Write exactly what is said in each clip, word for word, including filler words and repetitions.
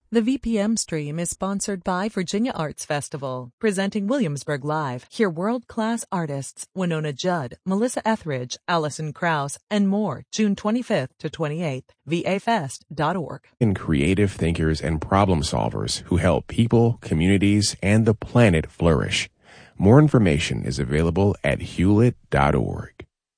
The V P M stream is sponsored by Virginia Arts Festival, presenting Williamsburg Live. Hear world-class artists Winona Judd, Melissa Etheridge, Alison Krauss, and more June twenty-fifth to twenty-eighth. V A fest dot org. In creative thinkers and problem solvers who help people, communities, and the planet flourish. More information is available at hewlett dot org.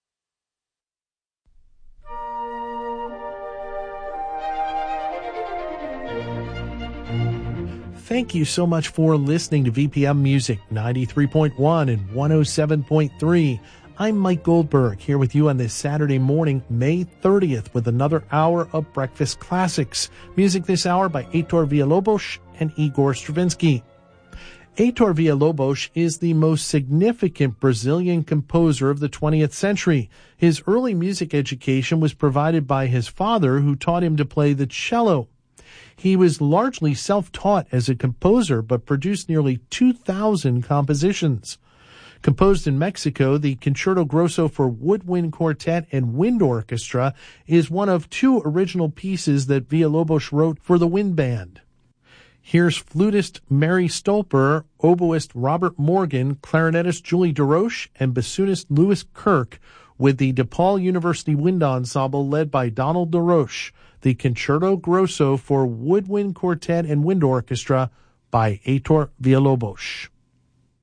Thank you so much for listening to V P M Music ninety-three point one and one oh seven point three. I'm Mike Goldberg here with you on this Saturday morning, May thirtieth, with another hour of Breakfast Classics. Music this hour by Heitor Villa-Lobos and Igor Stravinsky. Heitor Villa-Lobos is the most significant Brazilian composer of the twentieth century. His early music education was provided by his father, who taught him to play the cello. He was largely self-taught as a composer, but produced nearly two thousand compositions. Composed in Mexico, the Concerto Grosso for Woodwind Quartet and Wind Orchestra is one of two original pieces that Villa-Lobos wrote for the wind band. Here's flutist Mary Stolper, oboist Robert Morgan, clarinetist Julie DeRoche, and bassoonist Louis Kirk with the DePaul University Wind Ensemble led by Donald DeRoche, the Concerto Grosso for Woodwind Quartet and Wind Orchestra by Heitor Villa-Lobos.